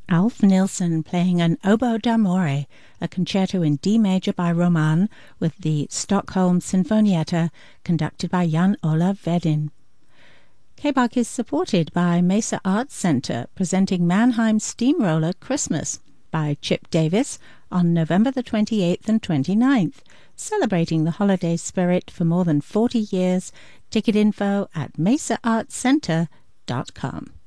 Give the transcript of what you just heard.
Alf Nilsson playing an Oboe d'Amore, a concerto in D major by Roman with the Stockholm Sinfonietta, conducted by Jan Olav Vedin. KBAK is supported by Mesa Arts Center, presenting Mannheim Steamroller Christmas by Chip Davis on November the 28th and 29th, celebrating the holiday spirit for more than 40 years. Ticket info at mesaartscenter.com.